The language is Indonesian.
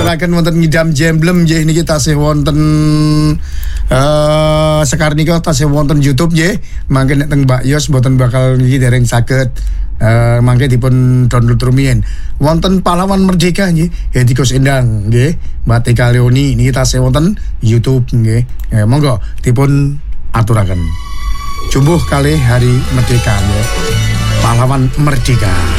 aturaken wonten ngidam jemblem nggih niki tasih wonten sekar nika tasih wonten YouTube nggih. Mangke nek teng Mbak Yos mboten bakal niki dereng saged mangke dipun download rumiyin. Wonten pahlawan merdeka nggih, Hetiko Endang nggih, Mbak Tika Leoni niki tasih wonten YouTube nggih. Monggo dipun aturaken. Jumbuh kali hari merdeka nggih. Pahlawan merdeka.